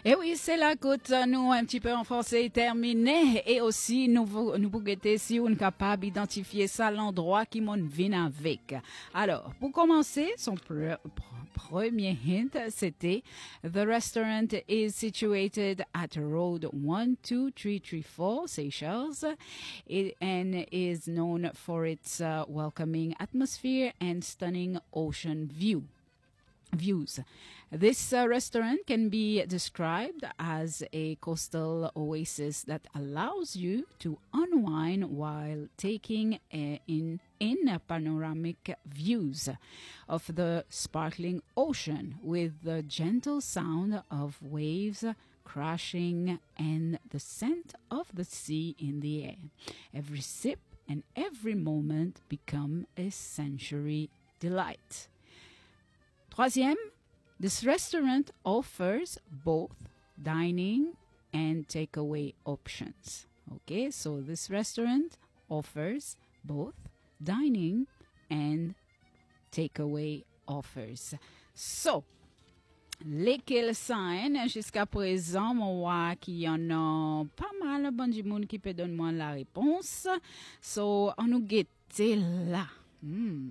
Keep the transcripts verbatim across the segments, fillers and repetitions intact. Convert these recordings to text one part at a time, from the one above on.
Et oui, c'est la côte, nous, un petit peu en français terminé. Et aussi, nous, nous pour guetter si on est capable d'identifier ça, l'endroit qui m'en vient avec. Alors, pour commencer, son pre- pre- premier hint, c'était The restaurant is situated at road one two three three four, Seychelles, it, and is known for its uh, welcoming atmosphere and stunning ocean view. Views. This uh, restaurant can be described as a coastal oasis that allows you to unwind while taking a, in in a panoramic views of the sparkling ocean with the gentle sound of waves crashing and the scent of the sea in the air. Every sip and every moment become a sensory delight. Troisième, this restaurant offers both dining and takeaway options. Okay, so this restaurant offers both dining and takeaway offers. So, lesquels signes jusqu'à présent, moi qui y en a pas mal, bon du monde qui peut donner moi la réponse. So, on nous guette là. Hmm.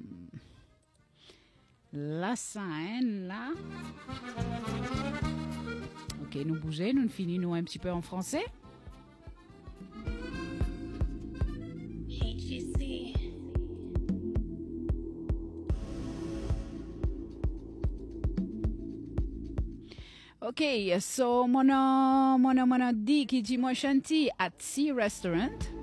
La scène, là. Ok, nous bougeons, nous finissons un petit peu en français. H G C. Ok, so mon mon mon dit qui dit moi chanti at Sea Restaurant.